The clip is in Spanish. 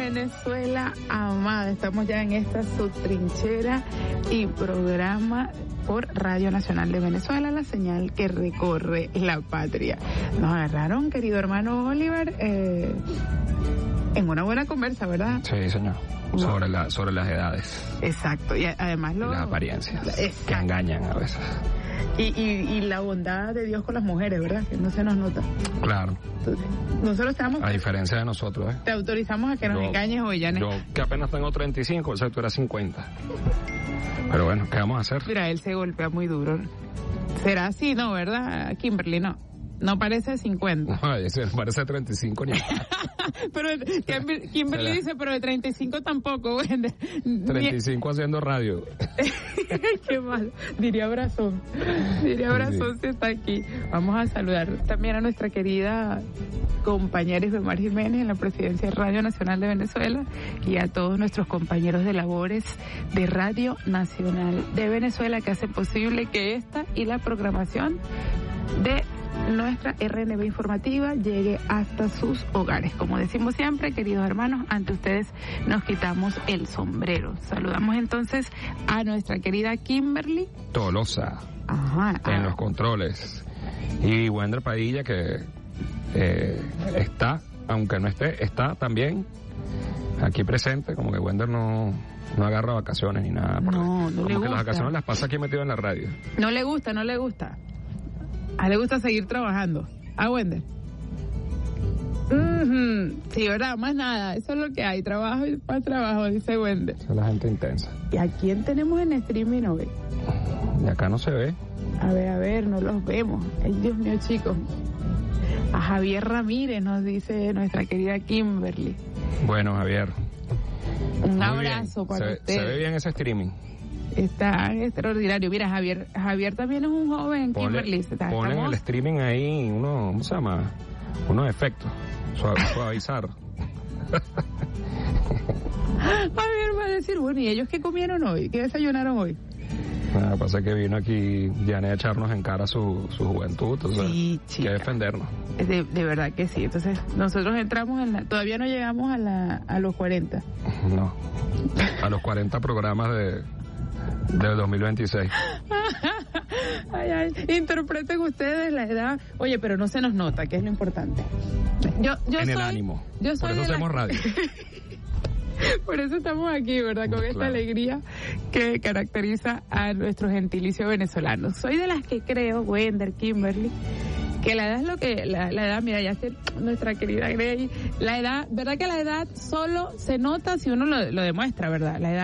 Venezuela amada, estamos ya en esta subtrinchera y programa por Radio Nacional de Venezuela, la señal que recorre la patria. Nos agarraron, querido hermano Oliver, en una buena conversa, ¿verdad? Sí, señor. Sobre las edades. Exacto, y además las apariencias que engañan a veces. Y la bondad de Dios con las mujeres, ¿verdad? Que no se nos nota. Claro. Nosotros estamos... A diferencia de nosotros, ¿eh? Te autorizamos a que nos engañes hoy, Janet. Yo que apenas tengo 35, o sea, tú eras 50. Pero bueno, ¿qué vamos a hacer? Mira, él se golpea muy duro. ¿Será así, no, verdad, Kimberly? No parece 50. No, ese parece 35 ni. Pero Kimberly dice, pero de 35 tampoco, bueno. 35 haciendo radio. Qué mal. Diría Brazón si está aquí. Vamos a saludar también a nuestra querida compañera Isbemar Jiménez en la presidencia de Radio Nacional de Venezuela y a todos nuestros compañeros de labores de Radio Nacional de Venezuela que hacen posible que esta y la programación de nuestra RNB informativa llegue hasta sus hogares. Como decimos siempre, queridos hermanos, ante ustedes nos quitamos el sombrero. Saludamos entonces a nuestra querida Kimberly Tolosa. En los controles. Y Wender Padilla, que está, aunque no esté, está también aquí presente, como que Wender no agarra vacaciones ni nada. No le gusta. Como que las vacaciones las pasa aquí metido en la radio. No le gusta. Le gusta seguir trabajando. Wender. Sí, ¿verdad? Más nada. Eso es lo que hay. Trabajo y más trabajo, dice Wender. Esa es la gente intensa. ¿Y a quién tenemos en streaming hoy? De acá no se ve. A ver, no los vemos. Ay, Dios mío, chicos. A Javier Ramírez nos dice nuestra querida Kimberly. Bueno, Javier. Un abrazo para usted. Se ve bien ese streaming. Está extraordinario. Mira, Javier también es un joven, Kimberly. Ponen el streaming ahí, ¿cómo se llama? Unos efectos. Suavizar. Javier va a decir, bueno, ¿y ellos qué comieron hoy? ¿Qué desayunaron hoy? Nada, pasa que vino aquí Janet a echarnos en cara su juventud, entonces sí, chica. Hay que defendernos. De verdad que sí. Entonces, nosotros entramos todavía no llegamos a los 40. No, a los 40 programas del 2026. Ay, interpreten ustedes la edad. Oye, pero no se nos nota, que es lo importante. Yo el ánimo. Por eso hacemos radio. Por eso estamos aquí, ¿verdad? Con esta alegría que caracteriza a nuestro gentilicio venezolano. Soy de las que creo, Wender, Kimberly, que la edad es lo que... La edad, mira, ya sé, nuestra querida Grey, la edad, ¿verdad que la edad solo se nota si uno lo demuestra, ¿verdad? La edad